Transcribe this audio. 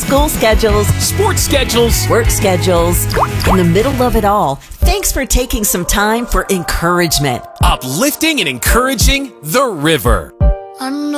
School schedules, sports schedules, work schedules. In the middle of it all, thanks for taking some time for encouragement. uplifting and encouraging the river. I know